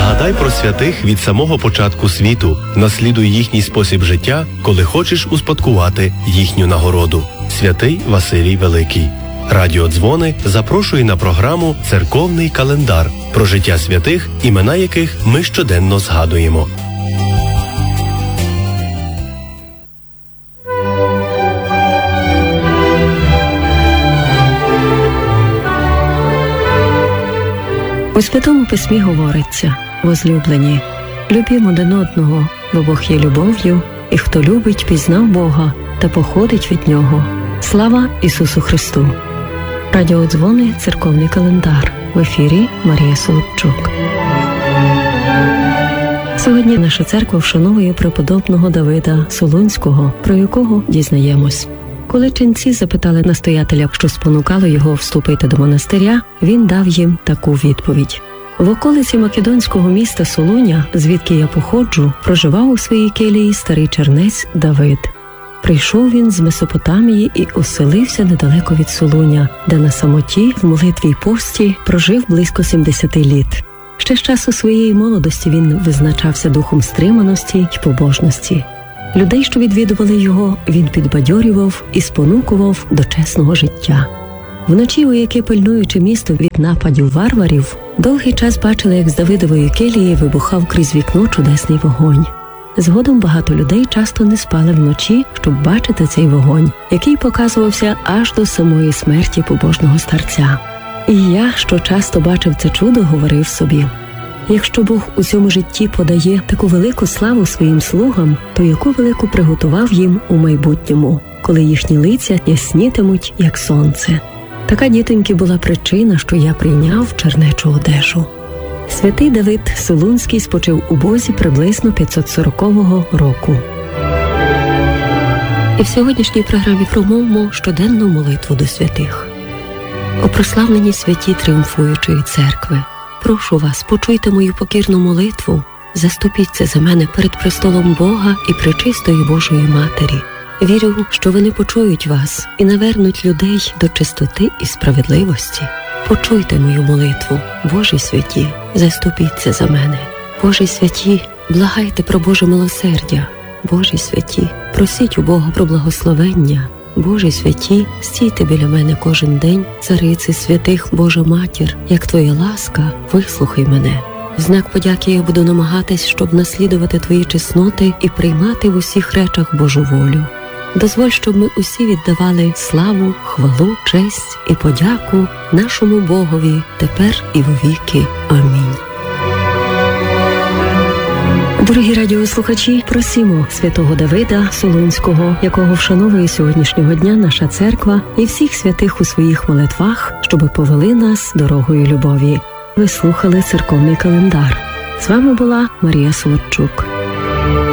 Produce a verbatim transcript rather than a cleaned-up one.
Згадай про святих від самого початку світу, наслідуй їхній спосіб життя, коли хочеш успадкувати їхню нагороду. Святий Василій Великий. Радіо Дзвони запрошує на програму «Церковний календар» про життя святих, імена яких ми щоденно згадуємо. У Святому Письмі говориться: «Возлюблені, любімо один одного, бо Бог є любов'ю, і хто любить, пізнав Бога та походить від Нього. Слава Ісусу Христу!» Радіо Дзвони, церковний календар. В ефірі Марія Солодчук. Сьогодні наша церква вшановує преподобного Давида Солунського, про якого дізнаємось. Коли ченці запитали настоятеля, що спонукало його вступити до монастиря, він дав їм таку відповідь. В околиці македонського міста Солуня, звідки я походжу, проживав у своїй келії старий чернець Давид. Прийшов він з Месопотамії і оселився недалеко від Солуня, де на самоті, в молитві й пості прожив близько сімдесяти літ. Ще з часу своєї молодості він визначався духом стриманості й побожності. Людей, що відвідували його, він підбадьорював і спонукував до чесного життя. Вночі, у яке пильнуючи місто від нападів варварів, довгий час бачили, як з Давидової келії вибухав крізь вікно чудесний вогонь. Згодом багато людей часто не спали вночі, щоб бачити цей вогонь, який показувався аж до самої смерті побожного старця. І я, що часто бачив це чудо, говорив собі: якщо Бог у цьому житті подає таку велику славу своїм слугам, то яку велику приготував їм у майбутньому, коли їхні лиця яснітимуть, як сонце. Така, дітоньки, була причина, що я прийняв чернечу одежу. Святий Давид Солунський спочив у Бозі приблизно п'ятсот сорокового року. І в сьогоднішній програмі промовимо щоденну молитву до святих. О прославлені святі тріумфуючої церкви, прошу вас, почуйте мою покірну молитву, заступіться за мене перед престолом Бога і пречистої Божої Матері. Вірю, що вони почують вас і навернуть людей до чистоти і справедливості. Почуйте мою молитву, Божі святі, заступіться за мене. Божі святі, благайте про Боже милосердя. Божі святі, просіть у Бога про благословення. Божі святі, стійте біля мене кожен день, цариці святих, Божа Матір, як Твоя ласка, вислухай мене. В знак подяки я буду намагатись, щоб наслідувати Твої чесноти і приймати в усіх речах Божу волю. Дозволь, щоб ми усі віддавали славу, хвалу, честь і подяку нашому Богові тепер і вовіки. Амінь. Дорогі радіослухачі, просимо святого Давида Солунського, якого вшановує сьогоднішнього дня наша церква, і всіх святих у своїх молитвах, щоби повели нас дорогою любові. Ви слухали церковний календар. З вами була Марія Солодчук.